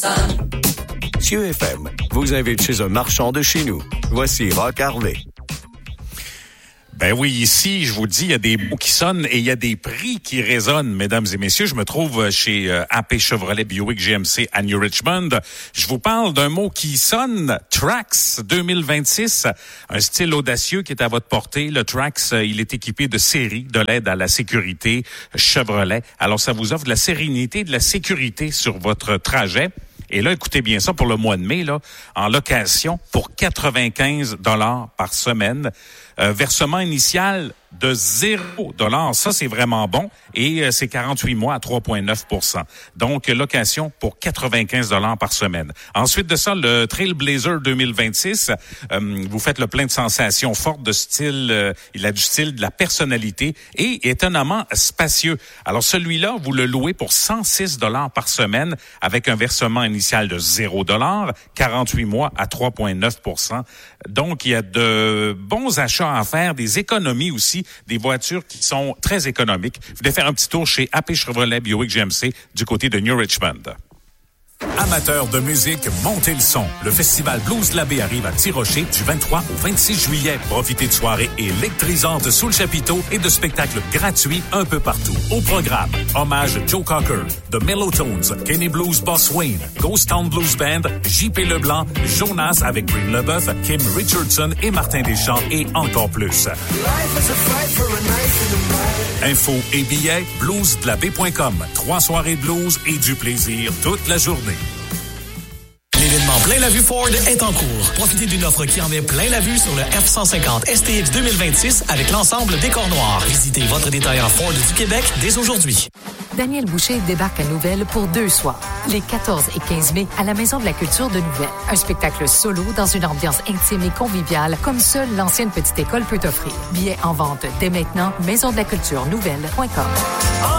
Cieux FM vous invite chez un marchand de chez nous. Voici Roch Harvey. Ben oui, ici, je vous dis, il y a des mots qui sonnent et il y a des prix qui résonnent, mesdames et messieurs. Je me trouve chez AP Chevrolet Buick GMC à New Richmond. Je vous parle d'un mot qui sonne, Trax 2026, un style audacieux qui est à votre portée. Le Trax, il est équipé de série, de l'aide à la sécurité Chevrolet. Alors, ça vous offre de la sérénité, de la sécurité sur votre trajet. Et là, écoutez bien ça, pour le mois de mai, là, en location pour 95 $ par semaine. Versement initial de 0 $. Ça, c'est vraiment bon. Et c'est 48 mois à 3,9 %. Donc, location pour 95 $ par semaine. Ensuite de ça, le Trailblazer 2026. Vous faites le plein de sensations fortes de style. Il a du style, de la personnalité et étonnamment spacieux. Alors, celui-là, vous le louez pour 106 $ par semaine avec un versement initial de 0 $, 48 mois à 3,9 %. Donc, il y a de bons achats à faire, des économies aussi, des voitures qui sont très économiques. Vous devez faire un petit tour chez AP Chevrolet Buick GMC du côté de New Richmond. Amateurs de musique, montez le son. Le festival Blues de la Baie arrive à Tirocher du 23 au 26 juillet. Profitez de soirées électrisantes sous le chapiteau et de spectacles gratuits un peu partout. Au programme, hommage Joe Cocker, The Mellotones, Kenny Blues Boss Wayne, Ghost Town Blues Band, J.P. Leblanc, Jonas avec Green Leboeuf, Kim Richardson et Martin Deschamps et encore plus. Infos et billets, bluesdelabaie.com. 3 soirées de blues et du plaisir toute la journée. L'événement Plein la Vue Ford est en cours. Profitez d'une offre qui en met plein la vue sur le F-150 STX 2026 avec l'ensemble décor noir. Visitez votre détaillant Ford du Québec dès aujourd'hui. Daniel Boucher débarque à Nouvelle pour 2 soirs, les 14 et 15 mai, à la Maison de la Culture de Nouvelle. Un spectacle solo dans une ambiance intime et conviviale, comme seule l'ancienne petite école peut offrir. Billets en vente dès maintenant, maisondelaculturenouvelle.com.